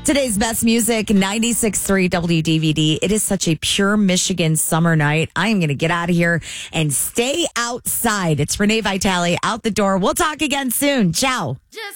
Today's best music, 96.3 WDVD. It is such a pure Michigan summer night. I am going to get out of here and stay outside. It's Renee Vitale out the door. We'll talk again soon. Ciao.